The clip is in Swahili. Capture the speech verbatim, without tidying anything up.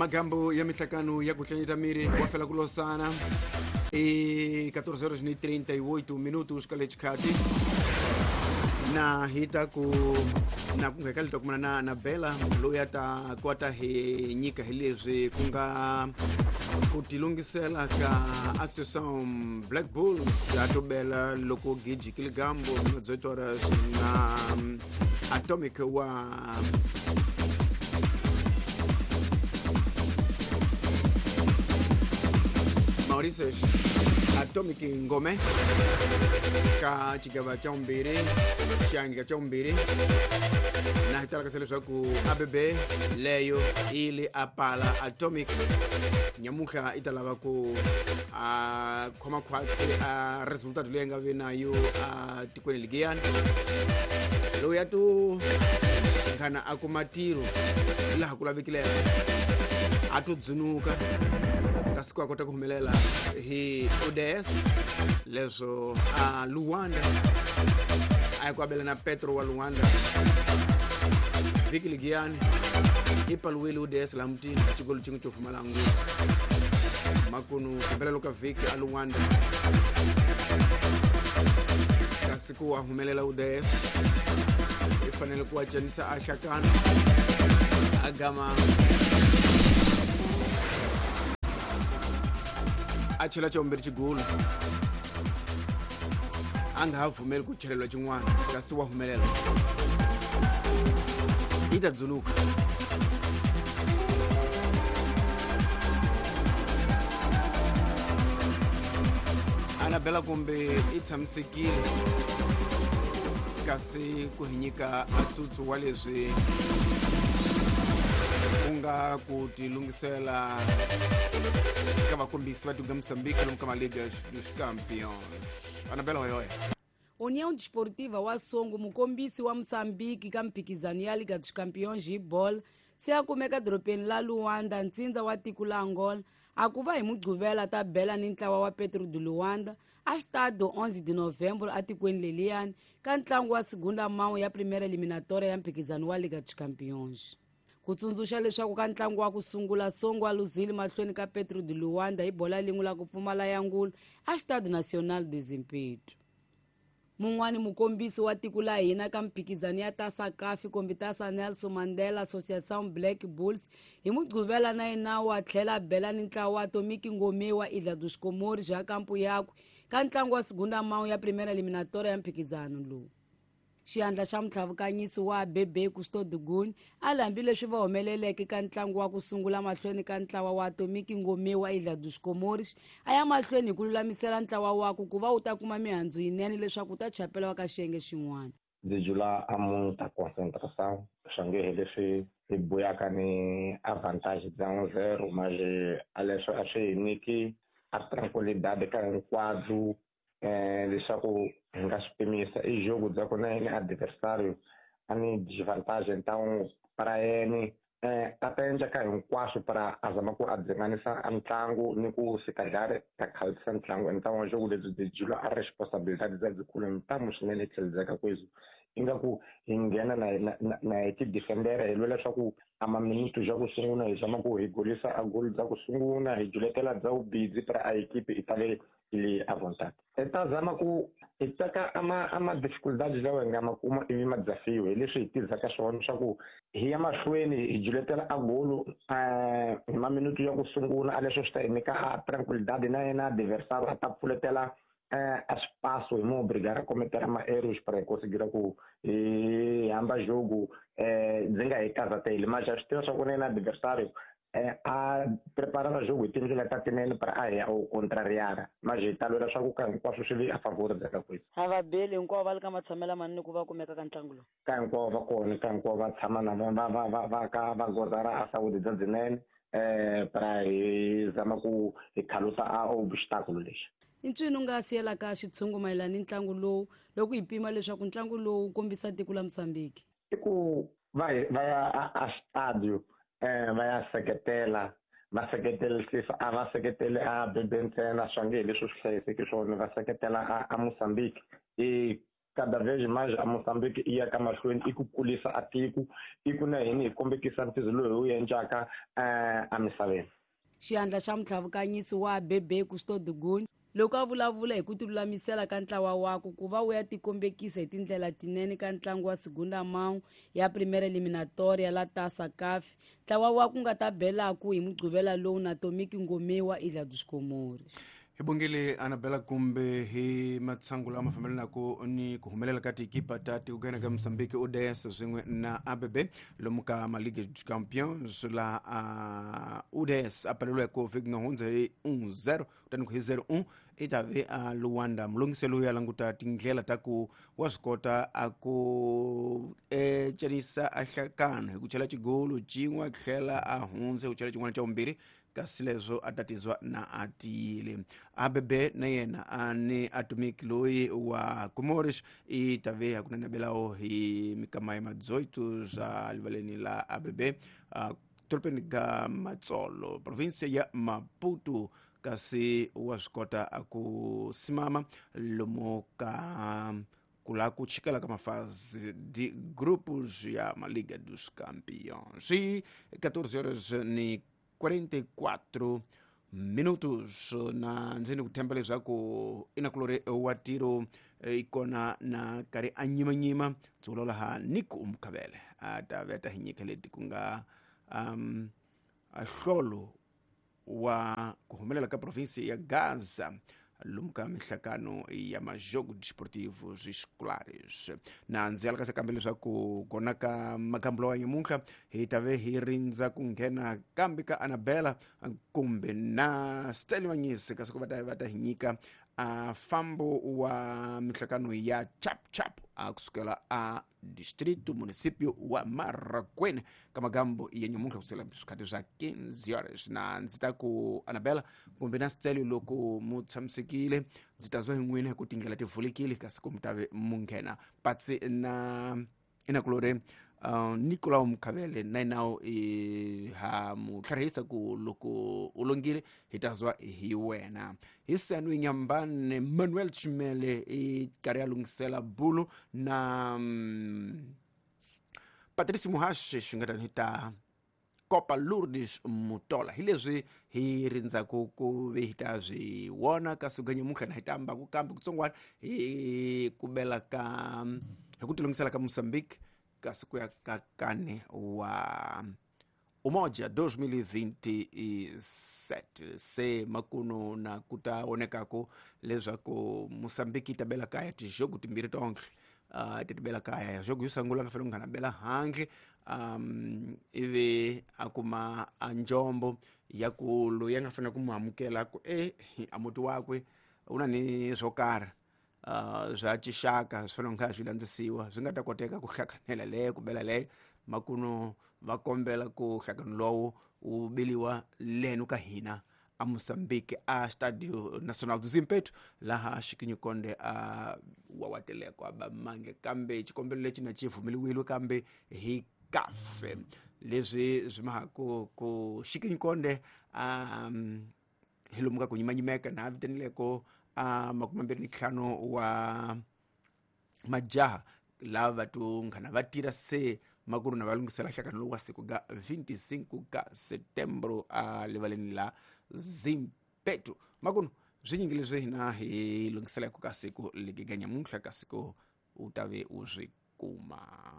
magambo ya mihlakano ya kuhlanyeta miri wafela kulosana e catorze horas e trinta e oito minutos kale chikati na hita ku na kungakalita kumana na na bela loya ta kwata he nyika hilezwe kunga kutilungisela ka associação Black Bulls atobela loko giji kiligambo dezoito horas na Atomic wa Maurices Atomic Ngome ka chigaba cha umbiri shanga cha umbiri na hitala kaselezwa ku A B B leyo ili apala Atomic nyamuka italava ku a khoma khwatsi a resultat lenga venayo a tikweni ligiyani lo ya tu kana akumatiro laha kulavikile atudzunuka kasikwa kota kuhumelela hi O D S leso a Luanda ayakwabela na Petro wa Luanda viki ligiyani ipaluweli O D S la mtini chigolu chingu chofumalangu makunu kubela luka viki a Luanda kasikuwa humelela O D S ifanele kuwa chanisa ashakana agama achela chomberi chigulu anga havumeli kuchelelwa chingwana kasiwa humelela itadzuluka anabela kumbe itsamsikile kasi kuhinyika atsutsu walezwi kunga kutilungisela kama kumbisi watu ga Moçambique no kama Liga dos Campeões. Anabela hoyoya. União Desportiva wa Songo mukombisi wa Moçambique kampikizano ya Liga dos Campeões de Ball se akumeka dropeni la Luanda ntsinza wa tiko la Angola akuva hi mugquvela tabela ni ntlawa wa Petro de Luanda a estado onze de novembro atikweni leliyani ka ntlangu wa segunda mão ya primeira eliminatória ya mpikizano wa Liga dos Campeões. Kutsundzuxa leswaku ka ntlangu wa ku sungula Songo a luzile mahlweni ka Petro de Luanda hi bola lin'we la ku pfumala ya Angola a Estado Nacional de Zimpeto. Mun'wani mukombisi wa tiko la hina ka mpikizano ya Tasa Kafi kombi Tasa Nelson Mandela Associação Black Bulls hi mugquvela na yena wa tlhela bela ni ntlawa wa Atomic Ngome wa Ilha dos Comores ja kampu yakwe ka ntlangu wa segunda mão ya primeira eliminatória ya mpikizano lowu. Xiandla xa mutlavukanyisi wa A B B Kusto Duguni a lambi leswi va humeleleke ka ntlangu wa ku sungula mahlweni ka ntlawa wa Atomic Ngome wa Ilha dos Comores a ya mahlweni hi ku lulamisela ntlawa wako ku va u ta kuma mihandzu yinene leswaku u ta chapela ka xiyenge xin'wana. Desde lá há muita concentração, xangue leswi hi boyaka ni a vantagem de um zero, mas a leswi a swi nyiki a tranquilidade ka hinkwabyo eh leswaku hi nga swi pimisa i jogo bya ku na yini adversário a ni desvantagem então para yena eh a ta endla ka hinkwaswo para a zama ku adzinganisa ntlangu ni ku sikadare ka khalisa ntlangu então jogo lebyi byi jula a responsabilidade za byikulu ntamu swinene tlhelizaka kwezi ingaku hi nghena na na hi ti defendera hi lwela leswaku a maminute ja ku sungula hi zama ku hi golisa a gol za ku sungula hi juletela za ubidzi para a equipe itale ili a vontade. Eta zama ku itaka ama ama difficuldades lawa ngama kuma ivi madzafiwe hi leswi hi tizaka swona swa ku hi ya mahlweni hi juletela a gol eh ma minute ya ku sungula a leswi swi ta nyika a tranquilidade na yena adversário a ta pfuletela eh a espaço e mo obrigar a cometer ma erros para conseguir ku e amba jogo eh zinga hi casa tele mas já estou só com o adversário eh a preparar o jogo e tem que estar tendo para a ou contrariar mas está lo só ku ka hinkwaswo swi a favor da ka kwethu Ava bele hinkwavo va le ka matshamela manni ku va kumeka ka ntlangu lowu. Ka hinkwavo va kona ka hinkwavo va tshama na va va va va ka va gozara a Saudi Zanzibar eh para hi zama ku hi khalusa a obstacle lexi. Incwini u nga siyela ka xitshungu mayelana ni ntlangu lowu loko hi pima leswaku ntlangu lowu wu kombisa tiko la Moçambique. I ku va va ya a stadio eh va ya seketela va seketelisisa a va seketele a B B ntsena swange leswi swi hlayiseki swona va seketela a Moçambique i cada vez mais a Moçambique ia kama shweni ikukulisa atiku ikuna hini ikombekisa ntizo loyi uyenjaka uh, amisaveni. Xiandla xa mutlhavukanyisi wa A B B Kusto Duguni loko a vulavula hi ku tilulamisela ka ntlawa wako ku va wu ya tikombekisa hi tindlela tinene ka ntlangu wa Segundamau ya Primeira Eliminatoria la Taça C A F, ntlawa wako nga ta belaku hi Mugqivela lowu na Tomiki Ngome wa Ilha dos Comores. Hi bongile Anabela kumbe hi matsangulo ama fambelanako ni ku humelela ka tikipa tati ugana ka Mozambique U D S zwin'we na A B B lomu ka Liga dos Campeões la uh, U D S apalelwe ku vigna hunza hi one zero tani ku hi zero one itave a Luanda mulungiselo ya languta tindlela ta ku waswikota aku e cherisa a hlakana hi ku chela chigolo chin'we khela a hunze ku chela chin'wana cha vumbirhi kasi lezo atatizwa na atile. A B B na yena ani Atomic loyi wa Comores itave hakuna belao hi mikama ya madzoito za livaleni la A B B uh, tolpeni ga Matsolo provinsia ya Maputo kasi waswikota aku simama lomu ka kula kuchikala kama fase de grupos ya Liga dos Campeões. E catorze horas ni quarenta e quatro minutos na nzeni kutembele zako inakulore watiro ikona na kare anyima-nyima tsulola ha Nico Mkabele ata veta hinyika leti kunga um, ahlolo wa kuhumelela ka provinsi ya Gaza lumka mihlakano ya majogo desportivos escolares na nzela ka sakambele zako konaka makambulo wa nyamunkha hitave hirinza kunghena kambika Anabela kumbe na Steli Manyisi kasi kuvata vata hinyika a fambo wa mihlakano ya chap chap a kusukela a distrito municipio wa Marakwene kama gambo ya nyamunkha kusela kati za quinze horas na nzita ku Anabela kumbe na Steli loko mutsamsikile zitazwa hingwini kutingela tivulikile kasi kumtave munghena patsi na inakulore uh, Nicolau Mkabele na inao e, ha mutlarihisa ku loko ulongile hitazwa hiwena hisanu inyambane Manuel Chimele e kare alungisela bulu na um, Patricio Muhashe shungatani hita Copa Lourdes Mutola hilezwi hirinza kukuvihitazi wona kasuganya mukha na hitamba kukambi kutsongwana hi kubela ka hikutilungisela ka Mozambique kasiku ya kakane wa umoja dois mil e vinte e sete se makuno na kutaonekako lezwako Mozambique itabela kaya tijogo timbiri tonke uh, titibela kaya jogo yusangula ngafelo ngana bela hange um ive akuma anjombo yakulu yangafana kumamukela ku eh amuti wakwe unani zokara uh za chishaka sifana ngazi landzisiwa zingatakoteka ku hlakanela le kubela le makuno vakombela ku hlakano lowo ubiliwa lenu ka hina a Mozambique a Stadio Nacional do Zimpeto laha xikinyikonde a wawateleko abamange kambe chikombelo lechi na chivumiliwile kambe hi kafe leswi zwimaha ku ku xikinyikonde um hilumuka ku nyimanyimeka na vitenileko a makumambiri nikhano wa majaha lava tu ngana vatira se makuru na valungisela hlakano wa siku ga vinte e cinco ka setembro a livaleni la Zimpeto makunu zwinyingile zwi hina hi lungisela ku ka siku ligiganya munhla ka siku utave uzwi kuma.